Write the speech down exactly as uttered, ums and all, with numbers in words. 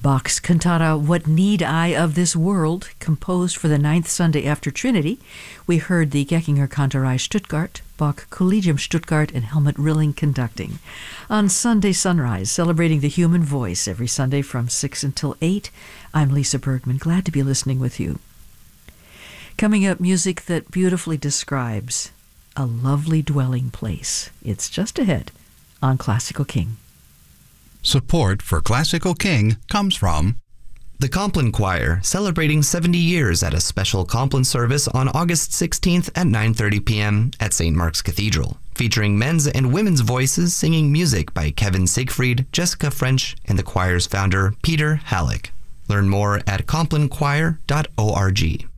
Bach's cantata What Need I of This World, composed for the ninth Sunday after Trinity. We heard the Geckinger Kantorei Stuttgart, Bach Collegium Stuttgart, and Helmut Rilling conducting. On Sunday Sunrise, celebrating the human voice every Sunday from six until eight, I'm Lisa Bergman, glad to be listening with you. Coming up, music that beautifully describes a lovely dwelling place. It's just ahead on Classical King. Support for Classical King comes from the Compline Choir, celebrating seventy years at a special Compline service on August sixteenth at nine thirty p.m. at Saint Mark's Cathedral, featuring men's and women's voices singing music by Kevin Siegfried, Jessica French, and the choir's founder, Peter Halleck. Learn more at compline choir dot org.